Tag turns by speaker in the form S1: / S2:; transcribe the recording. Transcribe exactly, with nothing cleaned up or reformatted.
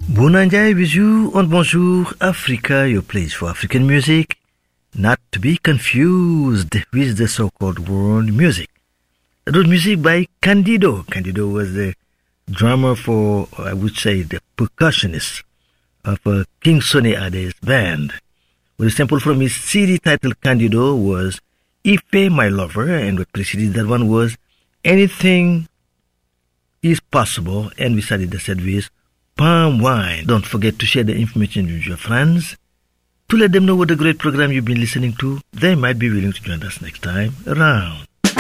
S1: Bounanjay with you on Bonjour Africa, your place for African music, not to be confused with the so-called world music. That was music by Candido. Candido was the drummer for, I would say, the percussionist of uh, King Sonny Ade's band. Well, the sample from his C D titled Candido was Ife My Lover, and what preceded that one was Anything Is Possible, and we started the set with Palm Wine. Don't forget to share the information with your friends to let them know what a great program you've been listening to. They might be willing to join us next time around.